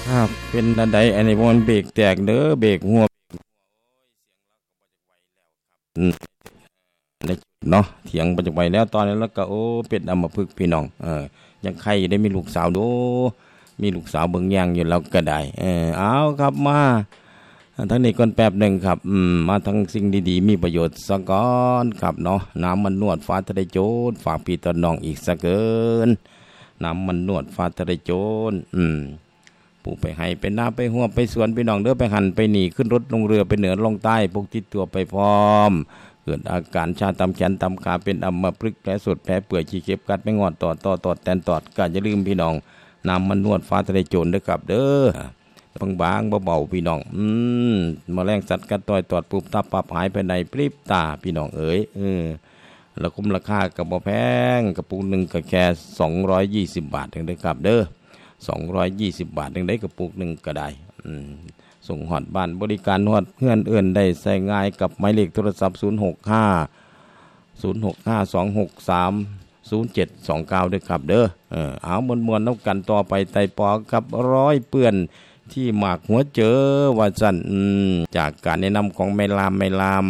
ครับเป็นอันใดอันนี้มันเบรกแตกเด้อเบรกหัวอืมได้เนาะเถียงปัจจุบันแล้วตอนนี้แล้วก็โอ้เป็นอัมพฤกษ์พี่น้องยังใครได้มีลูกสาวดูมีลูกสาวเบิ่งแย่งอยู่แล้วก็ได้เอาครับมาทั้งนี้ก่อนแป๊บหนึ่งครับมาทั้งสิ่งดีๆมีประโยชน์สักก่อนครับเนาะน้ำมันนวดฟ้าทะเลโจรฝากพี่ตอนน้องอีกสักเกินน้ำมันนวดฟ้าทะเลโจรผู้ไปให้ไปหน้าไปหัวไปสวนไปหนองเด้อไปหันไปหนีขึ้นรถลงเรือไปเหนือลงใต้พกติดตัวไปพร้อมเกิดอาการชาตำแขนตำขาเป็นอัมพฤกษ์แผลสดแผลเปื่อยขี้เก็บกัดไม่งอดตอดแตนตอดก็อย่าลืมพี่น้องน้ำมันนวดฟ้าทะเลโจรเด้อครับเด้อบางเบาๆพี่น้องแมลงสัตว์กัดต่อยตอดปุบทับปับหายไปในพริบตาพี่น้องเอ๋ยแล้วคุ้มราคากับบ่แพงกระปุกหนึ่งก็แค่220 บาทเองเด้อครับเด้อ220 บาทเองได้กระปุกหนึ่งก็ได้ส่งหอดบ้านบริการหอดเพื่อนเอื่นได้ใส่ง่ายกับหมายเลขโทรศัพท์0652630729ด้วยครับเด้อเอามวนๆน้ำกันต่อไปไต่ปอกับร้อยเปื่อนที่หมากหัวเจอว่าสั่นจากการแนะนำของไม่ลาม